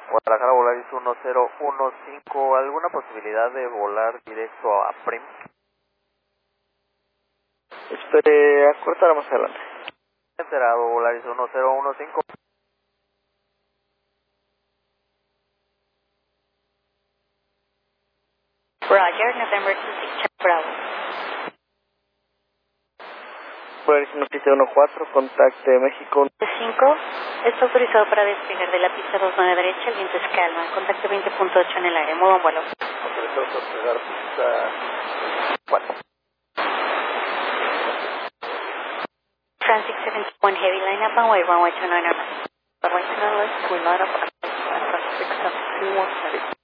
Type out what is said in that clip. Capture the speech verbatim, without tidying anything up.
Guadalajara Volaris uno cero uno cinco, ¿alguna posibilidad de volar directo a Prim? Espere, acortará más adelante. Enterado, Volaris uno cero uno cinco. Roger, November two six, check Bravo. Volaris uno siete uno cuatro, contacte México. cinco, está autorizado para despegar de la pista dos nueve derecha, el viento es calma, contacto veinte punto ocho en el área, modo en vuelo. Autorizado para despegar pista cuatro. Frantic seventy one, heavy line up and wait, runway two nine, runway two nine, let's line up and six seven two one.